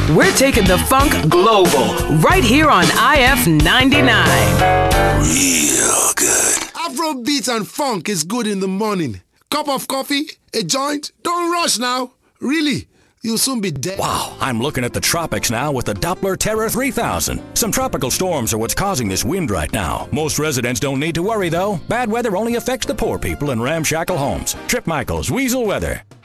We're taking the funk global right here on IF 99. Real good. Afrobeat and funk is good in the morning. Cup of coffee, a joint. Don't rush now. Really, you'll soon be dead. Wow, I'm looking at the tropics now with the Doppler Terra 3000. Some tropical storms are what's causing this wind right now. Most residents don't need to worry though. Bad weather only affects the poor people in ramshackle homes. Trip Michaels, Weasel Weather.